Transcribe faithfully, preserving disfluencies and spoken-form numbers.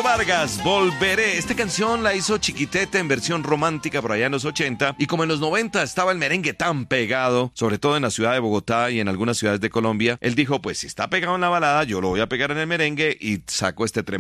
Vargas, Volveré. Esta canción la hizo Chiquitete en versión romántica por allá en los ochenta, y como en los noventa estaba el merengue tan pegado, sobre todo en la ciudad de Bogotá y en algunas ciudades de Colombia, él dijo, pues si está pegado en la balada, yo lo voy a pegar en el merengue, y sacó este tremendo